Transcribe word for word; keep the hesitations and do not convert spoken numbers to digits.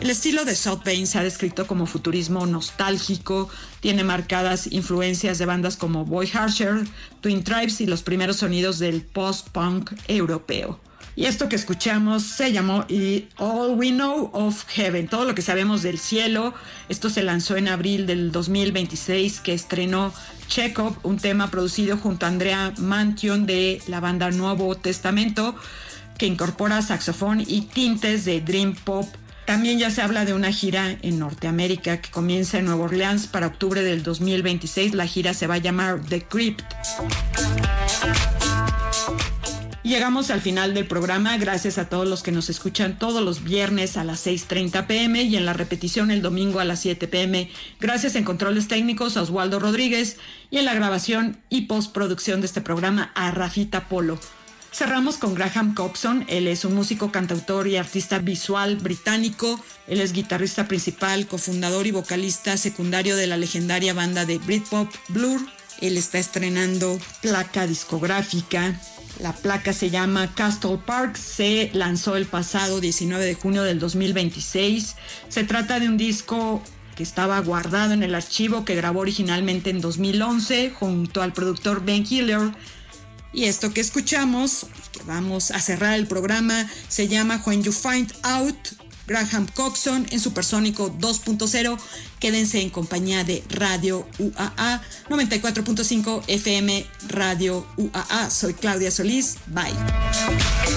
El estilo de South Bane se ha descrito como futurismo nostálgico, tiene marcadas influencias de bandas como Boy Harsher, Twin Tribes y los primeros sonidos del post-punk europeo. Y esto que escuchamos se llamó All We Know of Heaven, todo lo que sabemos del cielo. Esto se lanzó en abril del dos mil veintiséis, que estrenó Chekhov, un tema producido junto a Andrea Mantion de la banda Nuevo Testamento, que incorpora saxofón y tintes de dream pop. También ya se habla de una gira en Norteamérica que comienza en Nueva Orleans para octubre del dos mil veintiséis. La gira se va a llamar The Crypt. Llegamos al final del programa. Gracias a todos los que nos escuchan todos los viernes a las seis treinta pm y en la repetición el domingo a las siete pm. Gracias en controles técnicos a Oswaldo Rodríguez y en la grabación y postproducción de este programa a Rafita Polo. Cerramos con Graham Coxon. Él es un músico, cantautor y artista visual británico. Él es guitarrista principal, cofundador y vocalista secundario de la legendaria banda de Britpop Blur. Él está estrenando placa discográfica. La placa se llama Castle Park, se lanzó el pasado diecinueve de junio del dos mil veintiséis. Se trata de un disco que estaba guardado en el archivo, que grabó originalmente en dos mil once junto al productor Ben Hiller. Y esto que escuchamos, que vamos a cerrar el programa, se llama When You Find Out, Graham Coxon en Supersónico dos punto cero. Quédense en compañía de Radio U A A noventa y cuatro punto cinco F M, Radio U A A. Soy Claudia Solís. Bye.